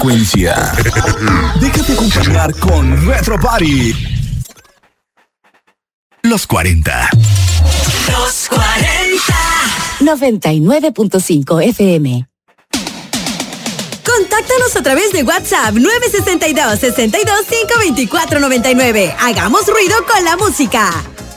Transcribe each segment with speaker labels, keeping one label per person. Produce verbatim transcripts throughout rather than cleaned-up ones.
Speaker 1: frecuencia. Déjate acompañar con Retro Party. Los cuarenta.
Speaker 2: Los cuarenta.
Speaker 3: noventa y nueve punto cinco F M.
Speaker 2: Contáctanos a través de WhatsApp nueve seis dos, seis dos, cinco dos cuatro nueve nueve. Hagamos ruido con la música.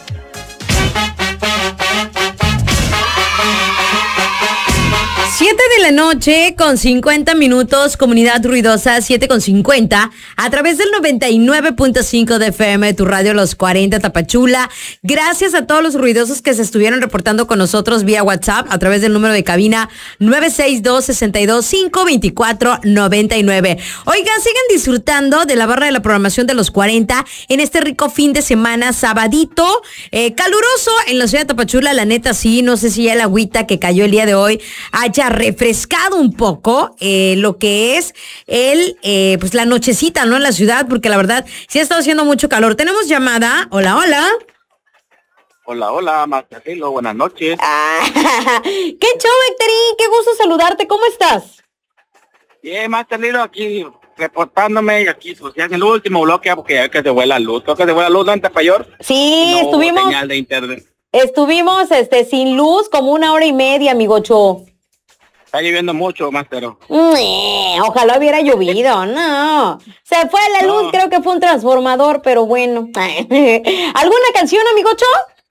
Speaker 2: siete de la noche con cincuenta minutos, comunidad ruidosa, siete con cincuenta, a través del noventa y nueve punto cinco de F M, tu radio Los cuarenta Tapachula. Gracias a todos los ruidosos que se estuvieron reportando con nosotros vía WhatsApp a través del número de cabina nueve seis dos, seis dos, cinco dos cuatro nueve nueve. Oigan, sigan disfrutando de la barra de la programación de Los cuarenta en este rico fin de semana, sabadito, eh, caluroso en la ciudad de Tapachula. La neta sí, no sé si ya el agüita que cayó el día de hoy haya refrescado un poco eh, lo que es el eh, pues la nochecita, ¿no? En la ciudad, porque la verdad sí ha estado haciendo mucho calor. Tenemos llamada. Hola, hola.
Speaker 4: Hola, hola, Marcelo, buenas noches.
Speaker 2: Ah, ¡qué show, Héctorín! ¡Qué gusto saludarte! ¿Cómo estás?
Speaker 4: Bien, Marcelo, aquí reportándome y aquí pues ya en el último bloque porque ya ve que se fue la luz. Creo que se fue la luz, ¿no? En Tepayor.
Speaker 2: Sí,
Speaker 4: no
Speaker 2: estuvimos...
Speaker 4: hubo señal de internet.
Speaker 2: Estuvimos este, sin luz como una hora y media, amigocho.
Speaker 4: Está lloviendo mucho, Mastero.
Speaker 2: Nee, ojalá hubiera llovido, no. Se fue la luz, no. Creo que fue un transformador, pero bueno. ¿Alguna canción, amigocho?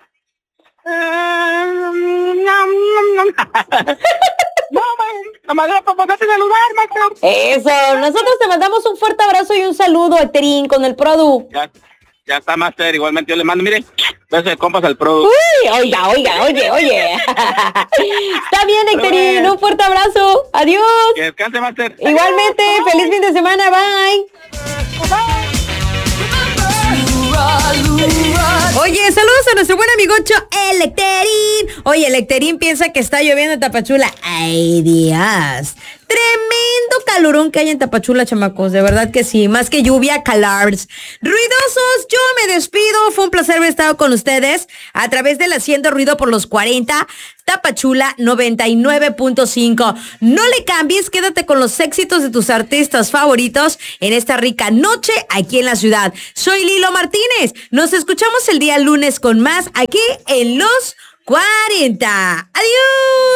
Speaker 4: Uh, no, no, no. No, no me para poderte saludar, Mastero.
Speaker 2: Eso, nosotros te mandamos un fuerte abrazo y un saludo, Héctorín, con el Produ.
Speaker 4: Ya, ya está, Master, igualmente yo le mando, mire, besos de compas al Produ.
Speaker 2: Uy, oiga, oiga, oye, oye. Está bien, Héctorín, un fuerte abrazo. Adiós.
Speaker 4: Que descanse, Master.
Speaker 2: Igualmente,
Speaker 4: Adiós.
Speaker 2: Feliz fin de semana, bye. Bye. Oye, saludos a nuestro buen amigocho Héctorín. Oye, Héctorín piensa que está lloviendo en Tapachula. Ay, Dios. Tremendo calorón que hay en Tapachula, chamacos. De verdad que sí. Más que lluvia, calars. Ruidosos, yo me despido. Fue un placer haber estado con ustedes a través del Haciendo Ruido por los cuarenta. Tapachula noventa y nueve punto cinco. No le cambies, quédate con los éxitos de tus artistas favoritos en esta rica noche aquí en la ciudad. Soy Lilo Martínez. Nos escuchamos el día lunes con más aquí en Los cuarenta. Adiós.